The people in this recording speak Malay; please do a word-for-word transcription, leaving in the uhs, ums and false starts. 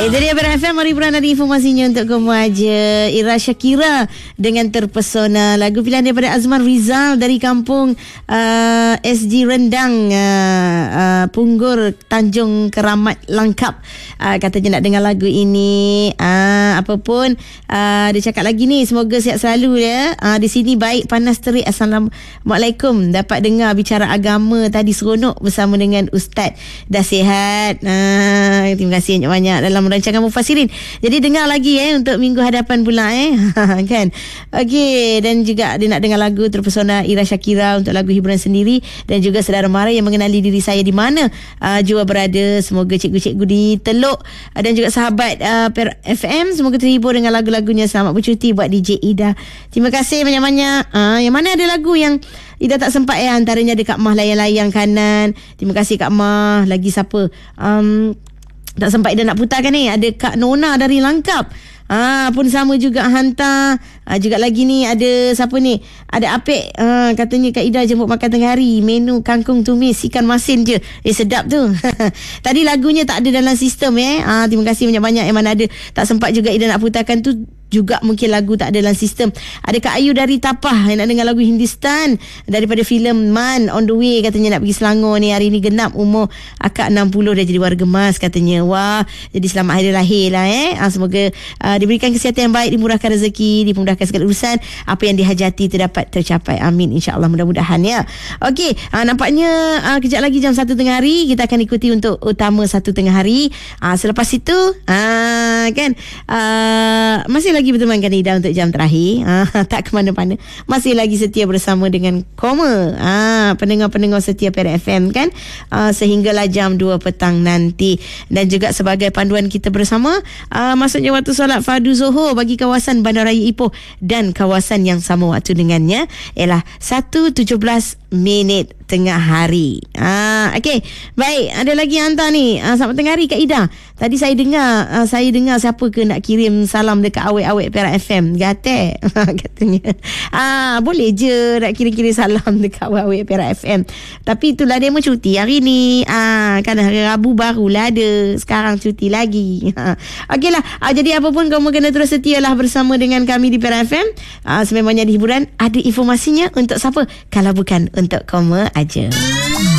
Baik, itu dia Perak F M. Mari Puran ada informasinya untuk kamu aja. Ira Shakira dengan Terpesona. Lagu pilihan daripada Azman Rizal dari kampung uh, S G Rendang, uh, uh, Punggur, Tanjung Keramat Langkap. Uh, katanya nak dengar lagu ini. Uh, apapun uh, dia cakap lagi ni, semoga sihat selalu ya. Uh, di sini baik, panas terik. Assalamualaikum. Dapat dengar bicara agama tadi, seronok bersama dengan Ustaz. Dah sihat. Uh, terima kasih banyak dalam rancangan Mufassirin. Jadi dengar lagi eh untuk minggu hadapan pula eh. Kan. Okey, dan juga dia nak dengar lagu Terpesona Ira Shakira untuk lagu hiburan sendiri, dan juga saudara mara yang mengenali diri saya di mana uh, jua berada. Semoga cikgu-cikgu di Teluk uh, dan juga sahabat uh, Perak F M semoga terhibur dengan lagu-lagunya. Selamat bercuti buat D J Ida. Terima kasih banyak-banyak. Uh, yang mana ada lagu yang Ida tak sempat ya, antaranya ada Kak Mah layang-layang kanan. Terima kasih Kak Mah. Lagi siapa? Um, tak sempat Ida nak putarkan ni. Ada Kak Nona dari Langkap. Ah, pun sama juga hantar. Ah, juga lagi ni ada siapa ni? Ada Apek. Ah, katanya Kak Ida jemput makan tengah hari. Menu kangkung tumis ikan masin je. Eh sedap tu. Tadi lagunya tak ada dalam sistem eh. Ah, terima kasih banyak-banyak yang mana ada. Tak sempat juga Ida nak putarkan tu. Juga mungkin lagu tak ada dalam sistem. Ada Kak Ayu dari Tapah yang nak dengar lagu Hindustan daripada filem Man on the Way. Katanya nak pergi Selangor ni. Hari ni genap umur akak enam puluh, dah jadi warga emas katanya. Wah, jadi selamat hari lahir lah eh. Ha, semoga uh, diberikan kesihatan yang baik, dimurahkan rezeki, dimudahkan segala urusan, apa yang dihajati terdapat tercapai. Amin, insyaAllah, mudah-mudahan ya. Okey, uh, nampaknya uh, kejap lagi jam satu tengah hari kita akan ikuti untuk utama satu tengah hari. Uh, selepas itu uh, kan uh, masih lagi bertemankan Ida untuk jam terakhir. Ah, tak ke mana-mana. Masih lagi setia bersama dengan Koma. Ah, pendengar-pendengar setia Perak F M kan. Ah, sehinggalah jam dua petang nanti. Dan juga sebagai panduan kita bersama, ah, masuknya waktu solat fardu Zuhur bagi kawasan Bandaraya Ipoh dan kawasan yang sama waktu dengannya ialah satu tujuh belas minit tengah hari. Ah, okey. Baik, ada lagi yang hantar ni. Ah, selamat tengah hari Kak Ida. Tadi saya dengar, ah, saya dengar siapa ke nak kirim salam dekat awet-awet Perak F M. Gatek katanya. Ah, boleh je nak kirim-kirim salam dekat awet-awet Perak F M. Tapi itulah demo cuti hari ni. Ah, kan hari Rabu barulah ada. Sekarang cuti lagi. Ha. Okeylah. Ah, jadi apapun kamu kena terus setialah bersama dengan kami di Perak F M. Ah, sememangnya di hiburan ada informasinya untuk siapa kalau bukan untuk kamu aja.